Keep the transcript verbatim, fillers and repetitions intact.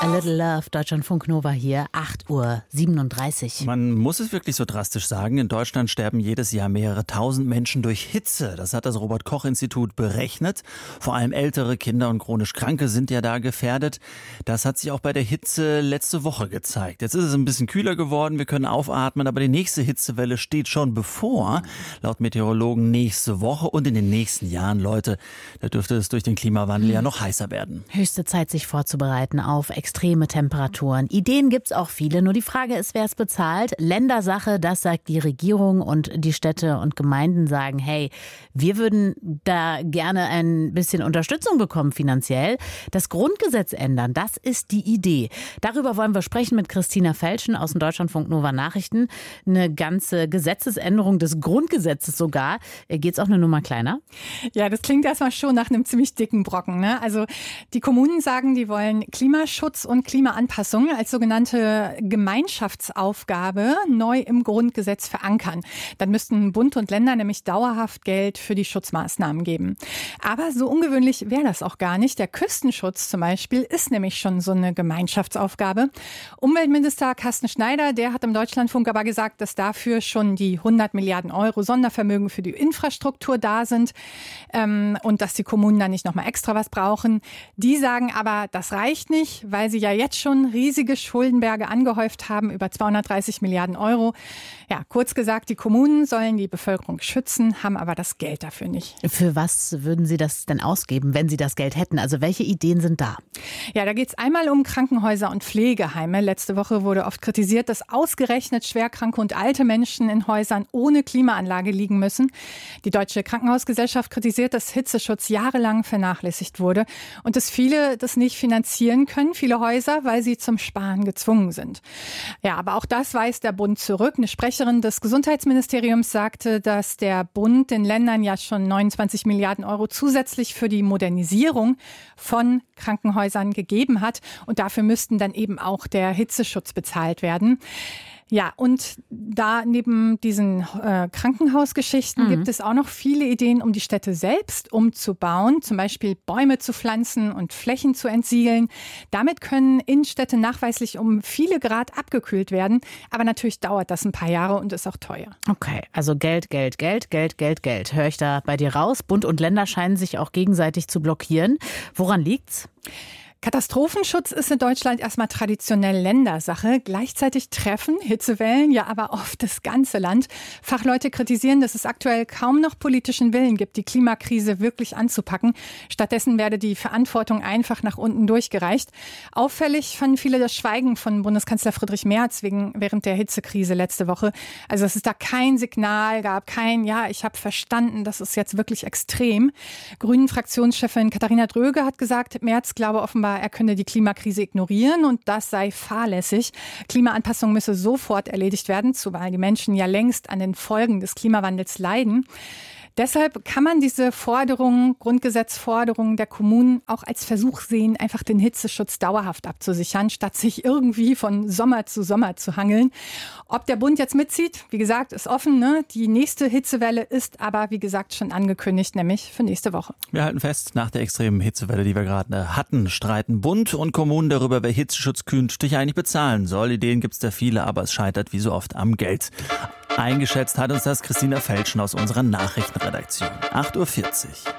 A Little Love, Deutschlandfunk Nova hier, acht Uhr siebenunddreißig. Man muss es wirklich so drastisch sagen, in Deutschland sterben jedes Jahr mehrere tausend Menschen durch Hitze. Das hat das Robert-Koch-Institut berechnet. Vor allem ältere Kinder und chronisch Kranke sind ja da gefährdet. Das hat sich auch bei der Hitze letzte Woche gezeigt. Jetzt ist es ein bisschen kühler geworden, wir können aufatmen, aber die nächste Hitzewelle steht schon bevor. Laut Meteorologen nächste Woche und in den nächsten Jahren, Leute, da dürfte es durch den Klimawandel ja noch heißer werden. Höchste Zeit, sich vorzubereiten auf extreme Temperaturen. Ideen gibt's auch viele, nur die Frage ist, wer es bezahlt. Ländersache, das sagt die Regierung, und die Städte und Gemeinden sagen, hey, wir würden da gerne ein bisschen Unterstützung bekommen finanziell. Das Grundgesetz ändern, das ist die Idee. Darüber wollen wir sprechen mit Christina Felschen aus dem Deutschlandfunk Nova Nachrichten. Eine ganze Gesetzesänderung des Grundgesetzes sogar. Geht's auch eine Nummer kleiner? Ja, das klingt erstmal schon nach einem ziemlich dicken Brocken, ne? Also die Kommunen sagen, die wollen Klimaschutz und Klimaanpassung als sogenannte Gemeinschaftsaufgabe neu im Grundgesetz verankern. Dann müssten Bund und Länder nämlich dauerhaft Geld für die Schutzmaßnahmen geben. Aber so ungewöhnlich wäre das auch gar nicht. Der Küstenschutz zum Beispiel ist nämlich schon so eine Gemeinschaftsaufgabe. Umweltminister Carsten Schneider, der hat im Deutschlandfunk aber gesagt, dass dafür schon die hundert Milliarden Euro Sondervermögen für die Infrastruktur da sind ähm, und dass die Kommunen da nicht nochmal extra was brauchen. Die sagen aber, das reicht nicht, weil sie ja jetzt schon riesige Schuldenberge angehäuft haben, über zweihundertdreißig Milliarden Euro. Ja, kurz gesagt, die Kommunen sollen die Bevölkerung schützen, haben aber das Geld dafür nicht. Für was würden Sie das denn ausgeben, wenn Sie das Geld hätten? Also welche Ideen sind da? Ja, da geht es einmal um Krankenhäuser und Pflegeheime. Letzte Woche wurde oft kritisiert, dass ausgerechnet schwerkranke und alte Menschen in Häusern ohne Klimaanlage liegen müssen. Die Deutsche Krankenhausgesellschaft kritisiert, dass Hitzeschutz jahrelang vernachlässigt wurde und dass viele das nicht finanzieren können, viele Häuser, weil sie zum Sparen gezwungen sind. Ja, aber auch das weist der Bund zurück. Eine Sprecherin des Gesundheitsministeriums sagte, dass der Bund den Ländern ja schon neunundzwanzig Milliarden Euro zusätzlich für die Modernisierung von Krankenhäusern gegeben hat. Und dafür müssten dann eben auch der Hitzeschutz bezahlt werden. Ja, und da neben diesen äh, Krankenhausgeschichten mhm. gibt es auch noch viele Ideen, um die Städte selbst umzubauen, zum Beispiel Bäume zu pflanzen und Flächen zu entsiegeln. Damit können Innenstädte nachweislich um viele Grad abgekühlt werden, aber natürlich dauert das ein paar Jahre und ist auch teuer. Okay, also Geld, Geld, Geld, Geld, Geld, Geld. Höre ich da bei dir raus? Bund und Länder scheinen sich auch gegenseitig zu blockieren. Woran liegt's? Katastrophenschutz ist in Deutschland erstmal traditionell Ländersache. Gleichzeitig treffen Hitzewellen ja aber oft das ganze Land. Fachleute kritisieren, dass es aktuell kaum noch politischen Willen gibt, die Klimakrise wirklich anzupacken. Stattdessen werde die Verantwortung einfach nach unten durchgereicht. Auffällig fanden viele das Schweigen von Bundeskanzler Friedrich Merz wegen, während der Hitzekrise letzte Woche. Also dass es da kein Signal gab, kein, ja, ich habe verstanden, das ist jetzt wirklich extrem. Grünen-Fraktionschefin Katharina Dröge hat gesagt, Merz glaube offenbar, er könne die Klimakrise ignorieren und das sei fahrlässig. Klimaanpassung müsse sofort erledigt werden, zumal die Menschen ja längst an den Folgen des Klimawandels leiden. Deshalb kann man diese Forderungen, Grundgesetzforderungen der Kommunen auch als Versuch sehen, einfach den Hitzeschutz dauerhaft abzusichern, statt sich irgendwie von Sommer zu Sommer zu hangeln. Ob der Bund jetzt mitzieht, wie gesagt, ist offen, ne? Die nächste Hitzewelle ist aber, wie gesagt, schon angekündigt, nämlich für nächste Woche. Wir halten fest, nach der extremen Hitzewelle, die wir gerade hatten, streiten Bund und Kommunen darüber, wer Hitzeschutz künftig eigentlich bezahlen soll. Ideen gibt es da viele, aber es scheitert wie so oft am Geld. Eingeschätzt hat uns das Christina Felschen aus unserer Nachrichtenredaktion. acht Uhr vierzig.